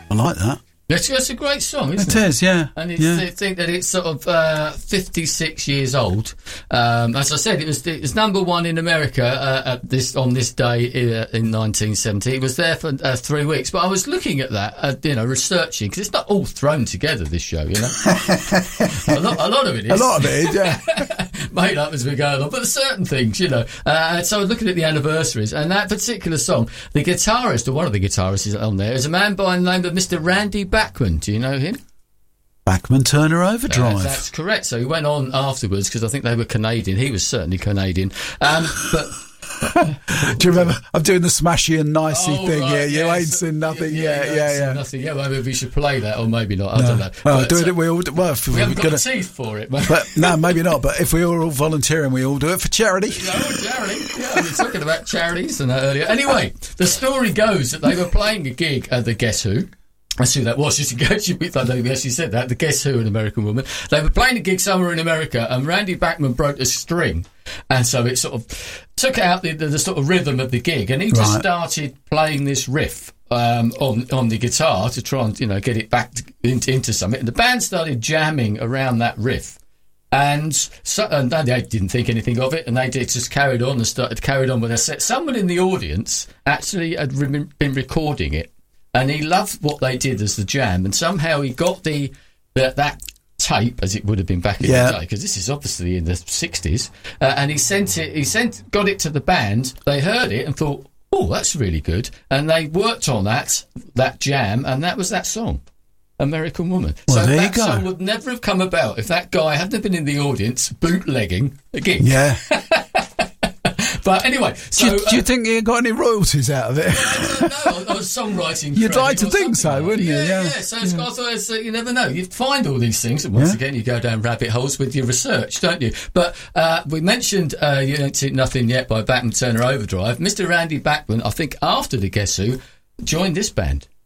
I like that. It's a great song, isn't it? It is, yeah. And I think that it's sort of 56 years old. As I said, it was number one in America on this day in 1970. It was there for 3 weeks. But I was looking at that, researching, because it's not all thrown together, this show, you know. a lot of it is. A lot of it is, yeah. Made up as we go along. But there's certain things, you know. So I was looking at the anniversaries, and that particular song, the guitarist, or one of the guitarists on there, is a man by the name of Mr. Randy Bachman. Do you know him? Bachman Turner Overdrive. That's correct. So he went on afterwards, because I think they were Canadian. He was certainly Canadian. But do you remember? I'm doing the smashy and nicey thing here. Right, You ain't seen nothing. Yeah. Nothing. Yeah, maybe we should play that, or maybe not. I don't know. Well, but, do it. We all. Well, if we haven't got teeth for it. But no, maybe not. But if we are all volunteering, we all do it for charity. Charity. Yeah, we were talking about charities and that earlier. Anyway, the story goes that they were playing a gig at the Guess Who. That's who that was, just in case you thought they actually said that. The Guess Who, an American woman. They were playing a gig somewhere in America, and Randy Bachman broke a string. And so it sort of took out the sort of rhythm of the gig, and he just started playing this riff on the guitar to try and, get it back into something. And the band started jamming around that riff. And they didn't think anything of it, and they just carried on with their set. Someone in the audience actually had been recording it. And he loved what they did as the jam, and somehow he got that tape, as it would have been back in the day, because this is obviously in the 60s, and he got it to the band. They heard it and thought, oh, that's really good, and they worked on that jam, and that was that song, American Woman. Well, so there that you go. song would never have come about if that guy hadn't been in the audience bootlegging a gig. Yeah. But anyway, so do you think you got any royalties out of it? No, I was songwriting. You'd like to think so, wouldn't you? Yeah. So I thought you never know. You find all these things, and once again, you go down rabbit holes with your research, don't you? But we mentioned "You Don't See Nothing Yet" by Bachman Turner Overdrive. Mr. Randy Bachman, I think, after the Guess Who, joined this band.